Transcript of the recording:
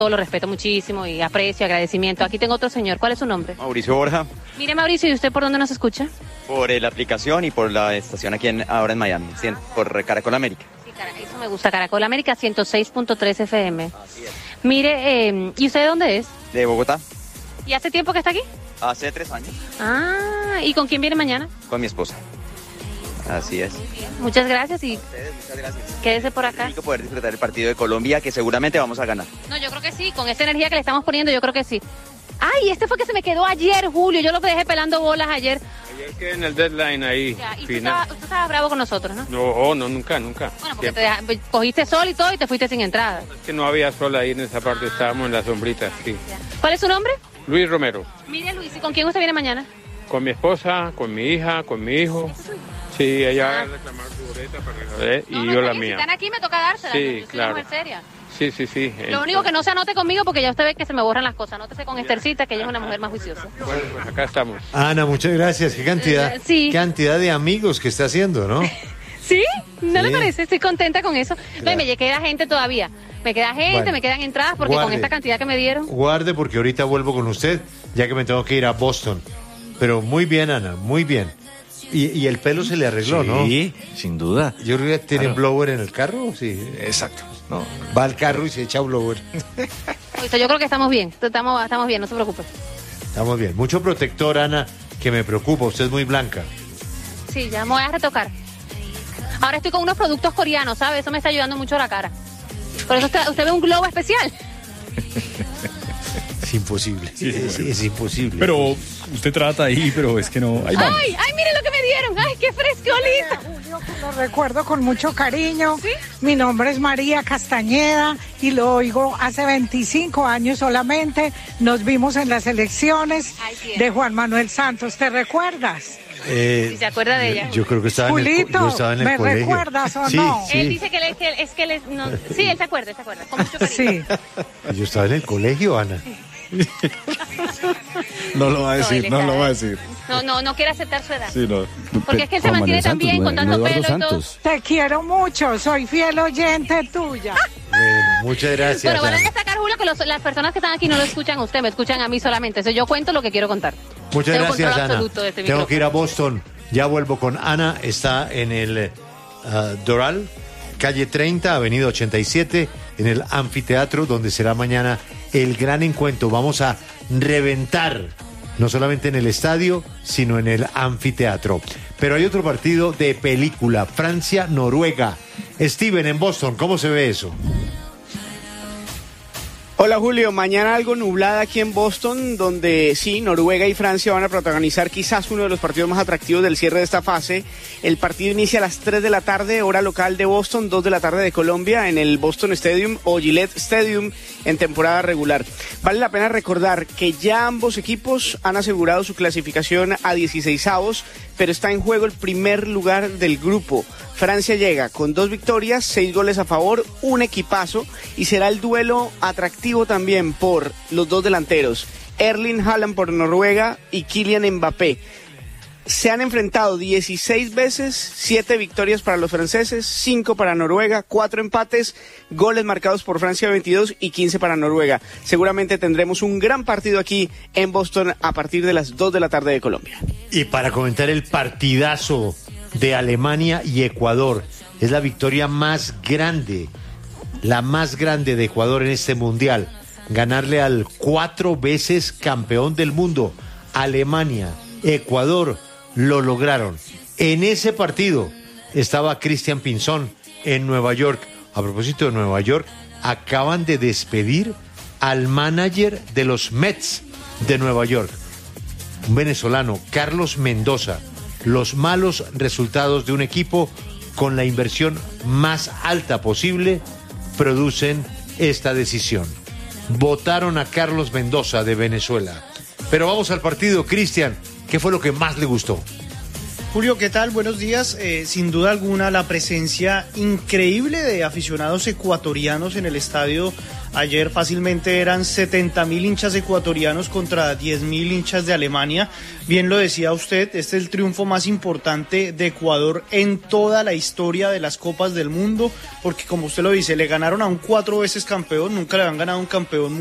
lo respeto muchísimo y aprecio, agradecimiento. Aquí tengo otro señor. ¿Cuál es su nombre? Mauricio Borja. Mire, Mauricio, ¿y usted por dónde nos escucha? Por la aplicación y por la estación aquí ahora en Miami, por Caracol América. Sí, eso me gusta. Caracol América 106.3 FM. Así es. Mire, ¿y usted de dónde es? De Bogotá. ¿Y hace tiempo que está aquí? Hace 3 años. Ah, ¿y con quién viene mañana? Con mi esposa. Así es. Muchas gracias y Ustedes, muchas gracias. quédese por acá. Es rico poder disfrutar el partido de Colombia, que seguramente vamos a ganar. No, yo creo que sí, con esta energía que le estamos poniendo, yo creo que sí. Ay, este fue que se me quedó ayer, Julio. Yo lo dejé pelando bolas ayer. Ayer quedé en el deadline ahí. Ya, y final. tú estabas bravo con nosotros, ¿no? No, nunca. Bueno, porque cogiste sol y todo y te fuiste sin entrada. Es que no había sol ahí en esa parte, estábamos en la sombrita, sí. ¿Cuál es su nombre? Luis Romero, Mire, Luis, ¿y con quién usted viene mañana? con mi esposa, con mi hija, con mi hijo. Sí, ella va a reclamar su boleta para y No, yo está la bien, mía. Si están aquí me toca dársela. Sí, Yo soy claro. una mujer seria. Sí. Lo único que no se anote conmigo porque ya usted ve que se me borran las cosas. Anótese con Estercita, que ella es una mujer más juiciosa. Bueno, pues acá estamos. Ana, muchas gracias. Qué cantidad, Sí. qué cantidad de amigos que está haciendo, ¿no? ¿Sí? ¿No Sí. le parece? Estoy contenta con eso. No, y me queda gente todavía. Me queda gente, Bueno, me quedan entradas porque con guarde. esta cantidad que me dieron. Guarde porque ahorita vuelvo con usted, ya que me tengo que ir a Boston. Pero muy bien, Ana, muy bien. Y el pelo se le arregló, ¿no? Sí, sin duda. Yo creo que tiene Claro. blower en el carro, sí. Exacto. No. Va al carro y se echa blower. Oye, yo creo que estamos bien. Estamos bien, no se preocupe. Estamos bien. Mucho protector, Ana, que me preocupa. Usted es muy blanca. Sí, ya me voy a retocar. Ahora estoy con unos productos coreanos, ¿sabe? Eso me está ayudando mucho a la cara. Por eso usted ve un globo especial. Es imposible. Es imposible. Pero usted trata ahí, pero es que no. Ahí vamos. ¡Ay, miren lo que me dieron! ¡Ay, qué frescolito! Julio, lo recuerdo con mucho cariño. Mi nombre es María Castañeda y lo oigo hace 25 años solamente. Nos vimos en las elecciones Ay, sí. de Juan Manuel Santos. ¿Te recuerdas? Si se acuerda de ella. Yo creo que estaba Julito, yo estaba en el ¿me colegio. recuerdas o Sí, no? sí. Él dice que no, sí, él se acuerda, con mucho cariño. Sí. Yo estaba en el colegio, Ana. No lo va a decir, no lo va a decir. No quiere aceptar su edad. Sí, no. Porque es que él se mantiene tan bien con tanto pelo y todo. Te quiero mucho. Soy fiel oyente tuya. Bueno, muchas gracias. Bueno, van a Ana. destacar, Julio, que las personas que están aquí no lo escuchan a usted, me escuchan a mí solamente. Entonces yo cuento lo que quiero contar. Muchas Tengo gracias, control Ana. absoluto de este Tengo que ir a micrófono. Boston. Ya vuelvo con Ana. Está en el Doral, calle 30, avenida 87, en el anfiteatro, donde será mañana el gran encuentro. Vamos a reventar, no solamente en el estadio, sino en el anfiteatro. Pero hay otro partido de película, Francia-Noruega. Steven, en Boston, ¿cómo se ve eso? Hola Julio, mañana algo nublada aquí en Boston, donde sí, Noruega y Francia van a protagonizar quizás uno de los partidos más atractivos del cierre de esta fase. El partido inicia a las 3 de la tarde, hora local de Boston, 2 de la tarde de Colombia, en el Boston Stadium o Gillette Stadium en temporada regular. Vale la pena recordar que ya ambos equipos han asegurado su clasificación a 16avos, pero está en juego el primer lugar del grupo. Francia llega con 2 victorias, 6 goles a favor, un equipazo, y será el duelo atractivo también por los dos delanteros, Erling Haaland por Noruega y Kylian Mbappé. Se han enfrentado 16 veces, 7 victorias para los franceses, 5 para Noruega, 4 empates, goles marcados por Francia 22 y 15 para Noruega. Seguramente tendremos un gran partido aquí en Boston a partir de las 2 de la tarde de Colombia. Y para comentar el partidazo de Alemania y Ecuador, es la victoria más grande, la más grande de Ecuador en este mundial. Ganarle al 4 veces campeón del mundo, Alemania, Ecuador, lo lograron. En ese partido estaba Cristian Pinzón en Nueva York. A propósito de Nueva York, acaban de despedir al manager de los Mets de Nueva York, un venezolano, Carlos Mendoza. Los malos resultados de un equipo con la inversión más alta posible producen esta decisión. Votaron a Carlos Mendoza de Venezuela. Pero vamos al partido, Cristian. ¿Qué fue lo que más le gustó? Julio, ¿qué tal? Buenos días. Sin duda alguna, la presencia increíble de aficionados ecuatorianos en el estadio Ayer fácilmente eran 70.000 hinchas ecuatorianos contra 10.000 hinchas de Alemania. Bien lo decía usted, este es el triunfo más importante de Ecuador en toda la historia de las Copas del Mundo, porque como usted lo dice, le ganaron a un 4 veces campeón, nunca le han ganado un campeón